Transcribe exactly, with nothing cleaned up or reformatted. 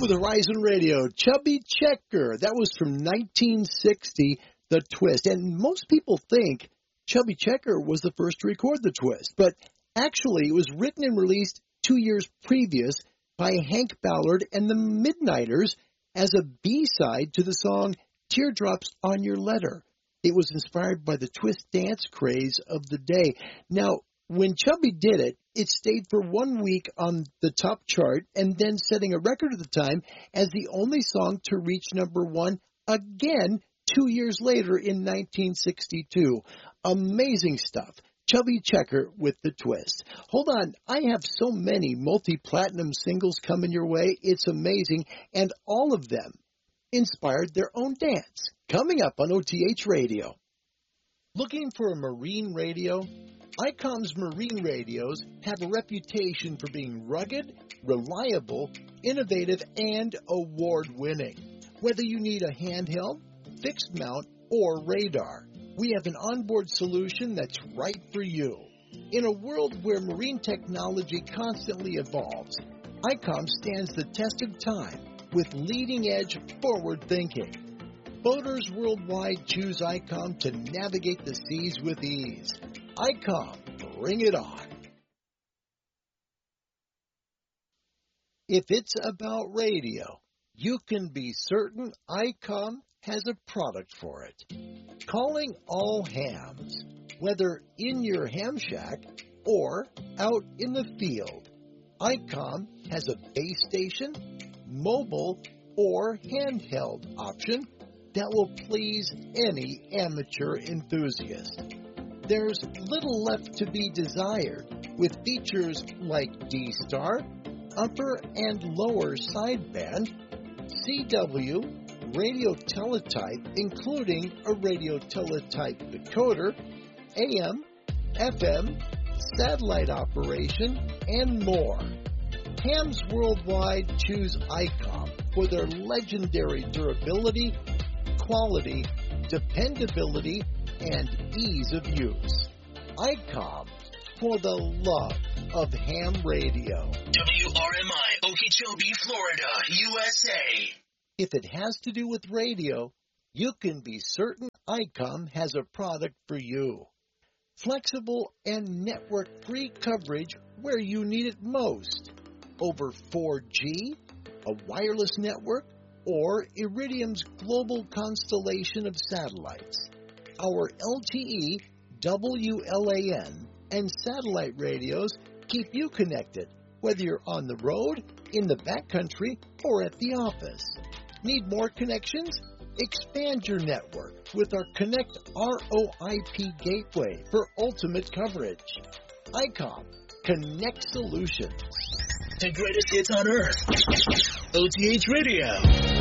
with Horizon Radio. Chubby Checker. That was from nineteen sixty, The Twist. And most people think Chubby Checker was the first to record The Twist. But actually, it was written and released two years previous by Hank Ballard and the Midnighters as a B-side to the song Teardrops on Your Letter. It was inspired by the twist dance craze of the day. Now, when Chubby did it, it stayed for one week on the top chart and then setting a record at the time as the only song to reach number one again two years later in nineteen sixty-two. Amazing stuff. Chubby Checker with The Twist. Hold on, I have so many multi-platinum singles coming your way. It's amazing, and all of them inspired their own dance. Coming up on O T H Radio. Looking for a marine radio? ICOM's marine radios have a reputation for being rugged, reliable, innovative, and award-winning. Whether you need a handheld, fixed mount, or radar, we have an onboard solution that's right for you. In a world where marine technology constantly evolves, ICOM stands the test of time with leading-edge forward thinking. Boaters worldwide choose ICOM to navigate the seas with ease. ICOM, bring it on. If it's about radio, you can be certain ICOM has a product for it. Calling all hams, whether in your ham shack or out in the field, ICOM has a base station, mobile, or handheld option that will please any amateur enthusiast. There's little left to be desired with features like D-Star, upper and lower sideband, C W, radio teletype, including a radio teletype decoder, A M, F M, satellite operation, and more. Hams worldwide choose ICOM for their legendary durability, quality, dependability, and ease of use. ICOM for the love of ham radio. W R M I, Okeechobee, Florida, U S A. If it has to do with radio, you can be certain ICOM has a product for you. Flexible and network-free coverage where you need it most. Over four G, a wireless network, or Iridium's global constellation of satellites. Our L T E, W L A N, and satellite radios keep you connected, whether you're on the road, in the backcountry, or at the office. Need more connections? Expand your network with our Connect R O I P gateway for ultimate coverage. ICOM, Connect Solutions. The greatest hits on earth. O T H Radio.